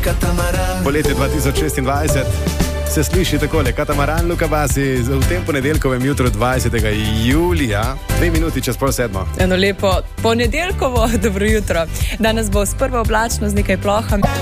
Poletje 2026 se sliši takole. Katamaran Luka Basi v tem ponedeljkovem jutru 20. julija, 2 minuti čez 6:30. Eno lepo ponedeljkovo dobro jutro. Danes bo s prvo oblačno z nekaj plohami.